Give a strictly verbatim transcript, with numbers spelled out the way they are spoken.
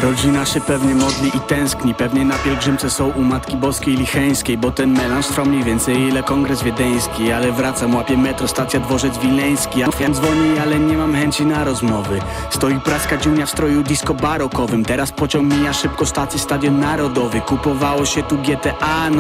Rodzina się pewnie modli i tęskni, pewnie na pielgrzymce są u Matki Boskiej Licheńskiej, bo ten melanż trwa mniej więcej ile kongres wiedeński. Ale wracam, łapię metro, stacja dworzec wileński. A fiam dzwoni, ale nie mam chęci na rozmowy. Stoi praska dziunia w stroju disco barokowym. Teraz pociąg mija szybko stację, Stadion Narodowy. Kupowało się tu G T A, no